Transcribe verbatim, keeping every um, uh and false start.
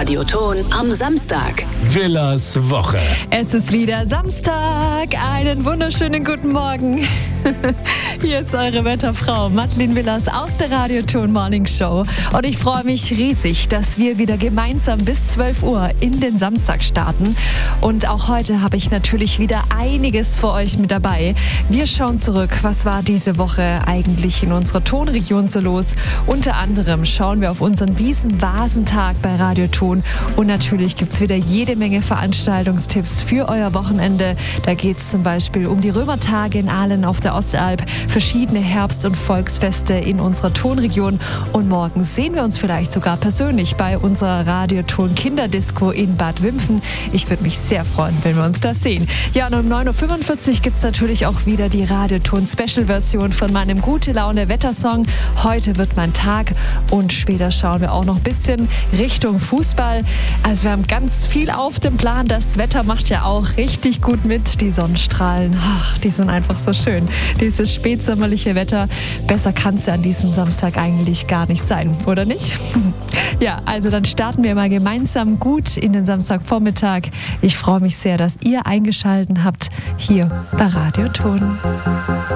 Radioton am Samstag. Villas Woche. Es ist wieder Samstag. Einen wunderschönen guten Morgen. Hier ist eure Wetterfrau Madeleine Villas aus der Radioton Morning Show. Und ich freue mich riesig, dass wir wieder gemeinsam bis zwölf Uhr in den Samstag starten. Und auch heute habe ich natürlich wieder einiges für euch mit dabei. Wir schauen zurück, was war diese Woche eigentlich in unserer Tonregion so los. Unter anderem schauen wir auf unseren Wiesen-Vasentag bei Radioton. Und natürlich gibt es wieder jede Menge Veranstaltungstipps für euer Wochenende. Da geht es zum Beispiel um die Römertage in Aalen auf der Ostalb, verschiedene Herbst- und Volksfeste in unserer Tonregion. Und morgen sehen wir uns vielleicht sogar persönlich bei unserer Radioton Kinderdisco in Bad Wimpfen. Ich würde mich sehr freuen, wenn wir uns da sehen. Ja, und um neun Uhr fünfundvierzig gibt es natürlich auch wieder die Radioton Special-Version von meinem Gute-Laune-Wettersong. Heute wird mein Tag und später schauen wir auch noch ein bisschen Richtung Fußball. Also wir haben ganz viel auf dem Plan. Das Wetter macht ja auch richtig gut mit. Die Sonnenstrahlen, ach, die sind einfach so schön. Dieses spätsommerliche Wetter, besser kann es ja an diesem Samstag eigentlich gar nicht sein, oder nicht? Ja, also dann starten wir mal gemeinsam gut in den Samstagvormittag. Ich freue mich sehr, dass ihr eingeschaltet habt hier bei Radioton.